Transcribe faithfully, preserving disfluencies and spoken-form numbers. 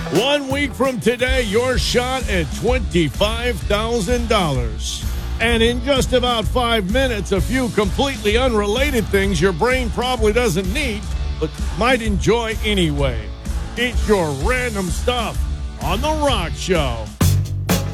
One week from today, your shot at twenty-five thousand dollars. And in just about five minutes, a few completely unrelated things your brain probably doesn't need, but might enjoy anyway. It's your random stuff on The Rock Show.